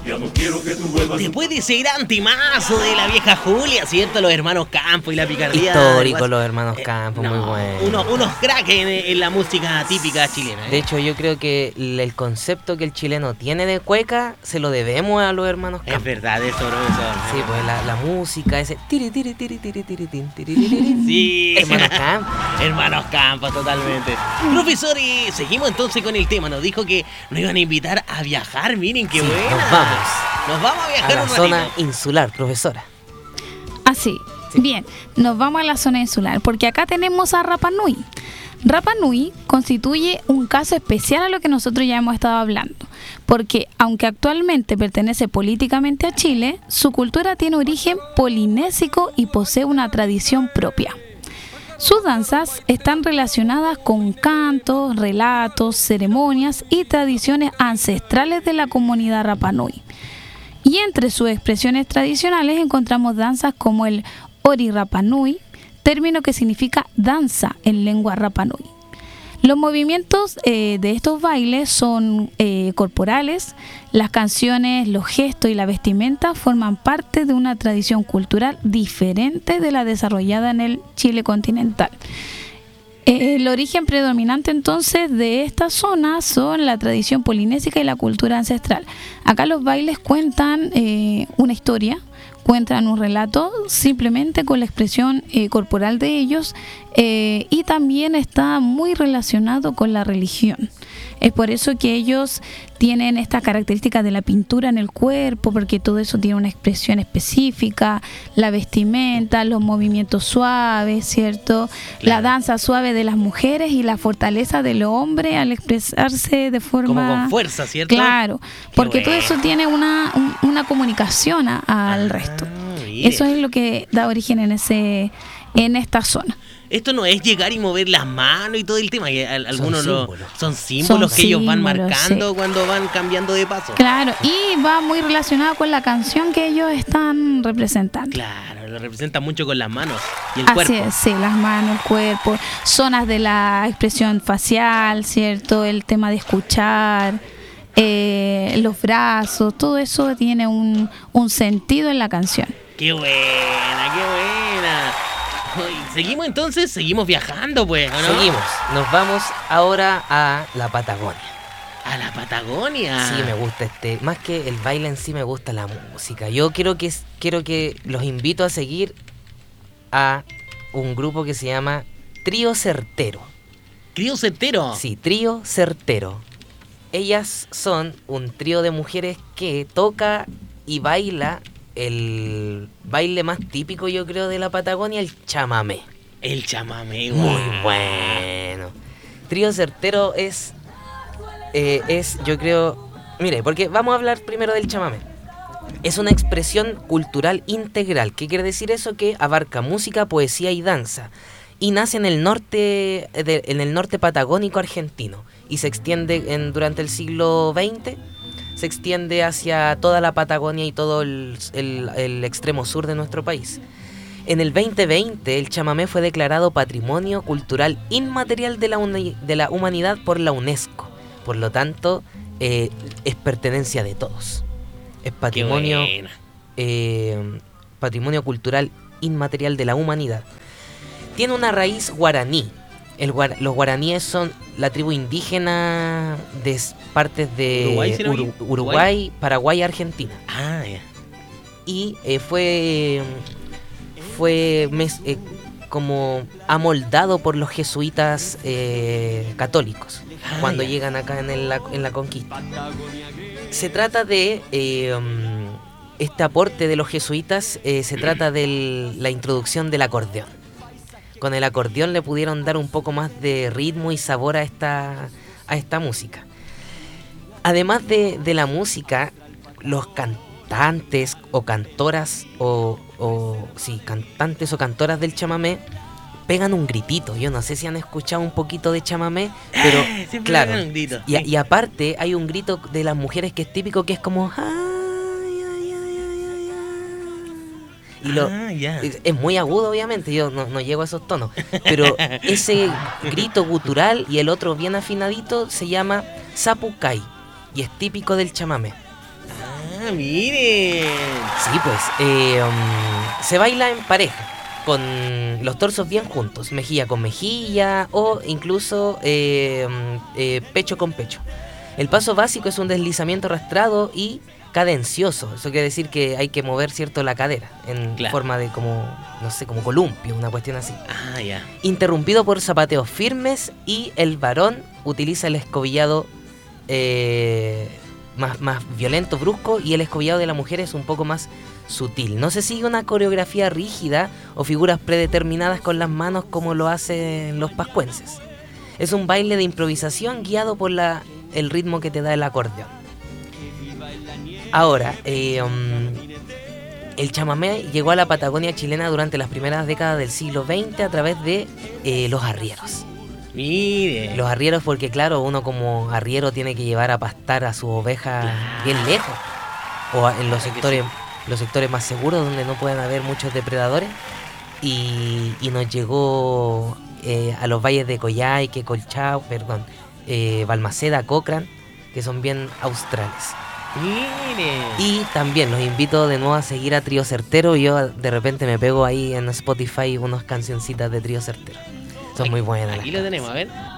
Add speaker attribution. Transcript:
Speaker 1: Ya no quiero que tú vuelvas.
Speaker 2: Después de ese gran timazo de la vieja Julia, ¿cierto? Los hermanos Campos y la picardía.
Speaker 3: Histórico, los hermanos Campos, muy bueno.
Speaker 2: Unos cracks en la música típica chilena.
Speaker 3: De hecho, yo creo que el concepto que el chileno tiene de cueca se lo debemos a los hermanos Campos.
Speaker 2: Es verdad, eso, profesor.
Speaker 3: Sí, pues la música, ese tiri tiri tiri tiri tiri tiri tiri.
Speaker 2: Sí,
Speaker 3: Hermanos Campos.
Speaker 2: Hermanos Campos, totalmente. Profesor, y seguimos entonces con el tema. Nos dijo que nos iban a invitar a viajar. Miren qué
Speaker 3: Sí,
Speaker 2: buena.
Speaker 3: nos vamos.
Speaker 2: Nos vamos a viajar
Speaker 3: A la
Speaker 2: un
Speaker 3: zona
Speaker 2: ratito.
Speaker 3: insular, profesora.
Speaker 4: Así.
Speaker 3: Sí.
Speaker 4: Bien, nos vamos a la zona insular porque acá tenemos a Rapa Nui. Rapa Nui constituye un caso especial a lo que nosotros ya hemos estado hablando, porque aunque actualmente pertenece políticamente a Chile, su cultura tiene origen polinésico y posee una tradición propia. Sus danzas están relacionadas con cantos, relatos, ceremonias y tradiciones ancestrales de la comunidad Rapa Nui. Y entre sus expresiones tradicionales encontramos danzas como el Ori Rapa Nui, término que significa danza en lengua Rapa Nui. Los movimientos de estos bailes son corporales, las canciones, los gestos y la vestimenta forman parte de una tradición cultural diferente de la desarrollada en el Chile continental. El origen predominante entonces de esta zona son la tradición polinésica y la cultura ancestral. Acá los bailes cuentan una historia, cuentan un relato simplemente con la expresión corporal de ellos y también está muy relacionado con la religión. Es por eso que ellos tienen esta característica de la pintura en el cuerpo, porque todo eso tiene una expresión específica, la vestimenta, los movimientos suaves, ¿cierto?
Speaker 2: Claro.
Speaker 4: La danza suave de las mujeres y la fortaleza del hombre al expresarse de forma...
Speaker 2: Como con fuerza, ¿cierto?
Speaker 4: Claro,
Speaker 2: Qué
Speaker 4: porque todo
Speaker 2: bueno.
Speaker 4: eso tiene una comunicación al resto.
Speaker 2: Mire.
Speaker 4: Eso es lo que da origen en esta zona.
Speaker 2: Esto no es llegar y mover las manos y todo el tema, que algunos
Speaker 3: símbolos.
Speaker 2: son símbolos que ellos van
Speaker 4: símbolos,
Speaker 2: marcando
Speaker 4: sí.
Speaker 2: cuando van cambiando de paso.
Speaker 4: Claro, y va muy relacionado con la canción que ellos están representando.
Speaker 2: Claro, lo representan mucho con las manos y el
Speaker 4: Así
Speaker 2: cuerpo.
Speaker 4: es, sí, las manos, el cuerpo, zonas de la expresión facial, ¿cierto? El tema de escuchar, los brazos, todo eso tiene un sentido en la canción.
Speaker 2: ¡Qué buena, qué buena! Uy, seguimos entonces, seguimos viajando pues, ¿o no?
Speaker 3: Seguimos. Nos vamos ahora a la Patagonia.
Speaker 2: A la Patagonia.
Speaker 3: Sí, me gusta más que el baile en sí, me gusta la música. Yo quiero que los invito a seguir a un grupo que se llama Trío Certero.
Speaker 2: Trío Certero.
Speaker 3: Sí, Trío Certero. Ellas son un trío de mujeres que toca y baila el baile más típico, yo creo, de la Patagonia, el chamamé.
Speaker 2: El chamamé,
Speaker 3: Muy
Speaker 2: guau.
Speaker 3: bueno. Trío Certero es, yo creo... Mire, porque vamos a hablar primero del chamamé. Es una expresión cultural integral. ¿Qué quiere decir eso? Que abarca música, poesía y danza. Y nace en el norte patagónico argentino. Y se extiende durante el siglo XX. Se extiende hacia toda la Patagonia y todo el extremo sur de nuestro país. En el 2020, el chamamé fue declarado Patrimonio Cultural Inmaterial de la Humanidad por la UNESCO. Por lo tanto, es pertenencia de todos. Es patrimonio, patrimonio cultural inmaterial de la humanidad. Tiene una raíz guaraní. Los guaraníes son la tribu indígena de partes de
Speaker 2: Uruguay, ¿será bien?
Speaker 3: Uruguay, Paraguay y Argentina.
Speaker 2: Ah, ya.
Speaker 3: Y fue como amoldado por los jesuitas católicos cuando
Speaker 2: ya.
Speaker 3: llegan acá en la conquista. Se trata de este aporte de los jesuitas, se trata de la introducción del acordeón. Con el acordeón le pudieron dar un poco más de ritmo y sabor a esta música. Además de la música, los cantantes o cantoras cantantes o cantoras del chamamé pegan un gritito. Yo no sé si han escuchado un poquito de chamamé, pero
Speaker 2: Siempre
Speaker 3: claro.
Speaker 2: pegan un grito.
Speaker 3: Y aparte hay un grito de las mujeres que es típico, que es como y
Speaker 2: ya.
Speaker 3: es muy agudo, obviamente, yo no llego a esos tonos, pero ese grito gutural y el otro bien afinadito se llama sapucay y es típico del chamamé.
Speaker 2: Ah, miren.
Speaker 3: Sí, pues, se baila en pareja, con los torsos bien juntos, mejilla con mejilla o incluso pecho con pecho. El paso básico es un deslizamiento arrastrado y cadencioso. Eso quiere decir que hay que mover, ¿cierto?, la cadera en forma de como, no sé, como columpio, una cuestión así.
Speaker 2: Ah, ya.
Speaker 3: Interrumpido por zapateos firmes y el varón utiliza el escobillado más violento, brusco, y el escobillado de la mujer es un poco más sutil. No se sigue una coreografía rígida o figuras predeterminadas con las manos como lo hacen los pascuenses. Es un baile de improvisación guiado por el ritmo que te da el acordeón. Ahora, el chamamé llegó a la Patagonia chilena durante las primeras décadas del siglo XX a través de los arrieros.
Speaker 2: Mire.
Speaker 3: Los arrieros porque, claro, uno como arriero tiene que llevar a pastar a su oveja bien lejos. O en los sectores más seguros donde no pueden haber muchos depredadores. Y nos llegó a los valles de Coyhaique, Colchagua, Balmaceda, Cochrane, que son bien australes.
Speaker 2: Mire.
Speaker 3: Y también los invito de nuevo a seguir a Trío Certero. Yo de repente me pego ahí en Spotify unas cancioncitas de Trío Certero. Son muy buenas.
Speaker 2: Aquí lo tenemos, a ver.